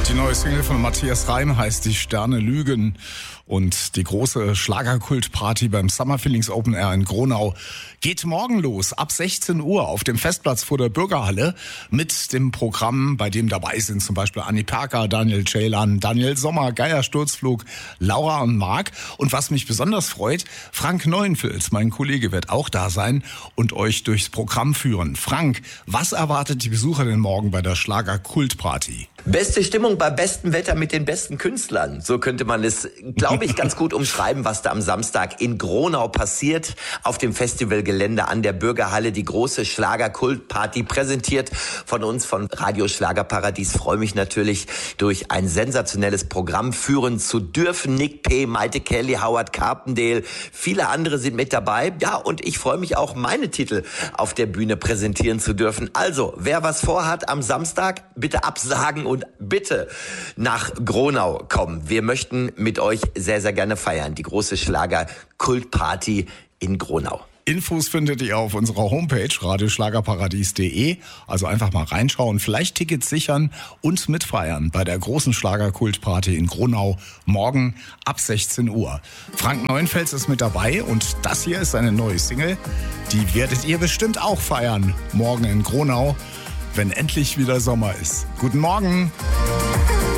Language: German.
Die neue Single von Matthias Reim heißt Die Sterne lügen. Und die große Schlagerkultparty beim Summer Feelings Open Air in Gronau geht morgen los, ab 16 Uhr auf dem Festplatz vor der Bürgerhalle mit dem Programm, bei dem dabei sind zum Beispiel Anni Perker, Daniel Ceylan, Daniel Sommer, Geier Sturzflug, Laura und Marc. Und was mich besonders freut, Frank Neuenfels, mein Kollege, wird auch da sein und euch durchs Programm führen. Frank, was erwartet die Besucher denn morgen bei der Schlagerkultparty? Beste Stimmung bei bestem Wetter mit den besten Künstlern. So könnte man es, glaube ich, ganz gut umschreiben, was da am Samstag in Gronau passiert. Auf dem Festivalgelände an der Bürgerhalle die große Schlagerkultparty, präsentiert von uns, von Radio Schlagerparadies. Freue mich natürlich, durch ein sensationelles Programm führen zu dürfen. Nick P., Maite Kelly, Howard Carpendale, viele andere sind mit dabei. Ja, und ich freue mich auch, meine Titel auf der Bühne präsentieren zu dürfen. Also, wer was vorhat am Samstag, bitte absagen und bitte nach Gronau kommen. Wir möchten mit euch sehr, sehr gerne feiern. Die große Schlager-Kultparty in Gronau. Infos findet ihr auf unserer Homepage radioschlagerparadies.de. Also einfach mal reinschauen, vielleicht Tickets sichern und mitfeiern bei der großen Schlagerkultparty in Gronau morgen ab 16 Uhr. Frank Neuenfels ist mit dabei und das hier ist eine neue Single. Die werdet ihr bestimmt auch feiern morgen in Gronau, wenn endlich wieder Sommer ist. Guten Morgen!